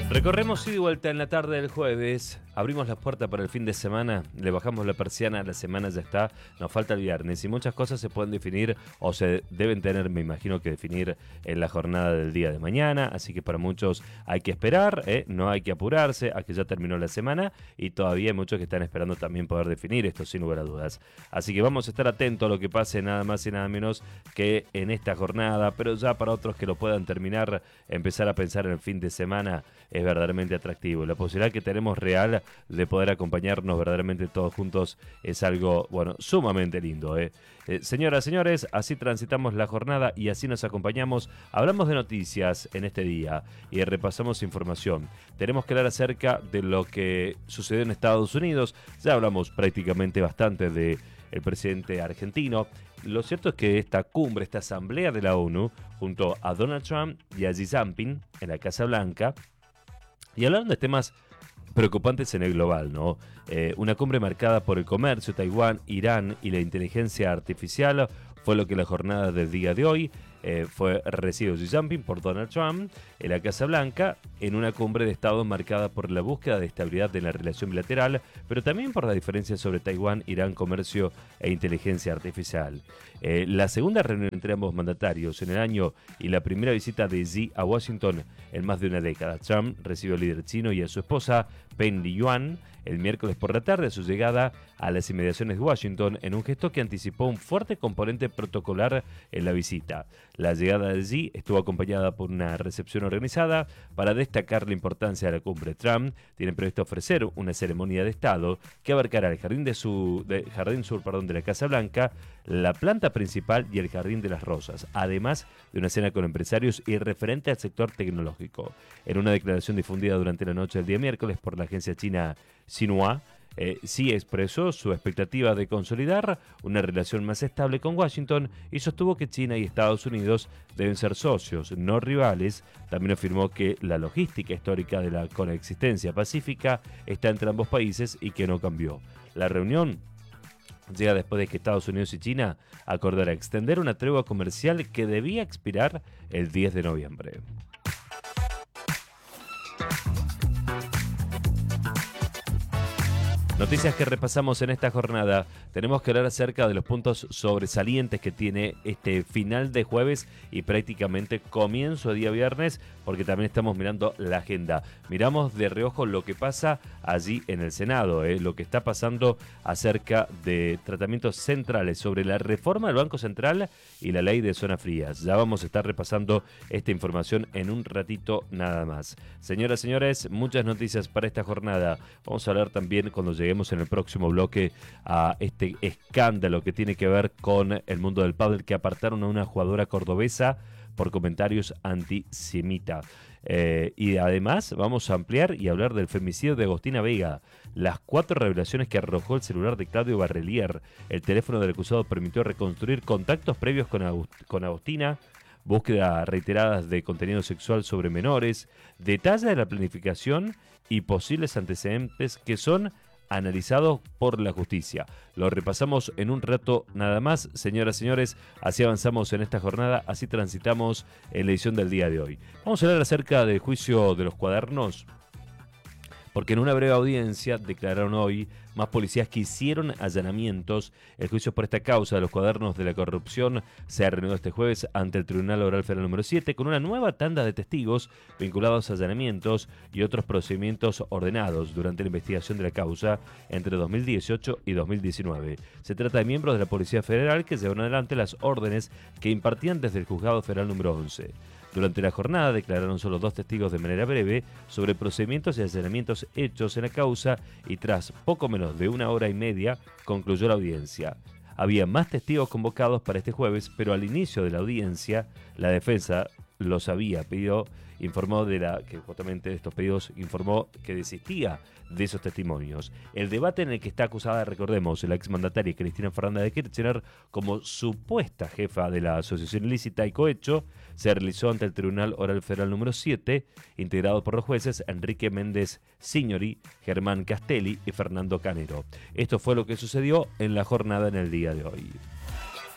Recorremos ida y vuelta en la tarde del jueves, abrimos las puertas para el fin de semana, le bajamos la persiana, la semana ya está, nos falta el viernes y muchas cosas se pueden definir o se deben tener, me imagino, que definir en la jornada del día de mañana, así que para muchos hay que esperar, no hay que apurarse a que ya terminó la semana y todavía hay muchos que están esperando también poder definir esto sin lugar a dudas. Así que vamos a estar atentos a lo que pase nada más y nada menos que en esta jornada, pero ya para otros que lo puedan terminar, empezar a pensar en el fin de semana es verdaderamente atractivo. La posibilidad que tenemos real de poder acompañarnos verdaderamente todos juntos es algo, bueno, sumamente lindo. Señoras, señores, así transitamos la jornada y así nos acompañamos. Hablamos de noticias en este día y repasamos información. Tenemos que hablar acerca de lo que sucedió en Estados Unidos. Ya hablamos prácticamente bastante de el presidente argentino. Lo cierto es que esta cumbre, esta asamblea de la ONU, junto a Donald Trump y a Xi Jinping en la Casa Blanca, y hablaron de temas preocupantes en el global, ¿no? Una cumbre marcada por el comercio, Taiwán, Irán y la inteligencia artificial fue lo que la jornada del día de hoy fue recibido Xi Jinping por Donald Trump en la Casa Blanca en una cumbre de Estado marcada por la búsqueda de estabilidad de la relación bilateral, pero también por las diferencias sobre Taiwán, Irán, comercio e inteligencia artificial. La segunda reunión entre ambos mandatarios en el año y la primera visita de Xi a Washington en más de una década. Trump recibió al líder chino y a su esposa Peng Liyuan el miércoles por la tarde a su llegada a las inmediaciones de Washington en un gesto que anticipó un fuerte componente protocolar en la visita. La llegada de Xi estuvo acompañada por una recepción organizada para destacar la importancia de la cumbre. Trump tiene previsto ofrecer una ceremonia de Estado que abarcará el jardín sur de la Casa Blanca, la planta principal y el jardín de las rosas, además de una cena con empresarios y referente al sector tecnológico. En una declaración difundida durante la noche del día miércoles por la agencia china Xinhua, Xi expresó su expectativa de consolidar una relación más estable con Washington y sostuvo que China y Estados Unidos deben ser socios, no rivales. También afirmó que la logística histórica de la coexistencia pacífica está entre ambos países y que no cambió. La reunión llega después de que Estados Unidos y China acordaran extender una tregua comercial que debía expirar el 10 de noviembre. Noticias que repasamos en esta jornada. Tenemos que hablar acerca de los puntos sobresalientes que tiene este final de jueves y prácticamente comienzo de día viernes, porque también estamos mirando la agenda. Miramos de reojo lo que pasa allí en el Senado, lo que está pasando acerca de tratamientos centrales sobre la reforma del Banco Central y la ley de zonas frías. Ya vamos a estar repasando esta información en un ratito nada más. Señoras y señores, muchas noticias para esta jornada. Vamos a hablar también cuando lleguemos en el próximo bloque a este escándalo que tiene que ver con el mundo del pádel, que apartaron a una jugadora cordobesa por comentarios antisemita. Y además vamos a ampliar y hablar del femicidio de Agostina Vega, las 4 revelaciones que arrojó el celular de Claudio Barrelier. El teléfono del acusado permitió reconstruir contactos previos con Agostina, búsqueda reiteradas de contenido sexual sobre menores, detalle de la planificación y posibles antecedentes que son analizado por la justicia. Lo repasamos en un rato nada más, señoras y señores. Así avanzamos en esta jornada, así transitamos en la edición del día de hoy. Vamos a hablar acerca del juicio de los cuadernos, porque en una breve audiencia declararon hoy más policías que hicieron allanamientos. El juicio por esta causa de los cuadernos de la corrupción se ha reanudado este jueves ante el Tribunal Oral Federal número 7 con una nueva tanda de testigos vinculados a allanamientos y otros procedimientos ordenados durante la investigación de la causa entre 2018 y 2019. Se trata de miembros de la Policía Federal que llevaron adelante las órdenes que impartían desde el Juzgado Federal número 11. Durante la jornada declararon solo 2 testigos de manera breve sobre procedimientos y allanamientos hechos en la causa y tras poco menos de 1 hora y media concluyó la audiencia. Había más testigos convocados para este jueves, pero al inicio de la audiencia la defensa los había pedido, informó que justamente de estos pedidos informó que desistía de esos testimonios. El debate en el que está acusada, recordemos, la exmandataria Cristina Fernández de Kirchner como supuesta jefa de la asociación ilícita y cohecho, se realizó ante el Tribunal Oral Federal número 7, integrado por los jueces Enrique Méndez Signori, Germán Castelli y Fernando Canero. Esto fue lo que sucedió en la jornada en el día de hoy.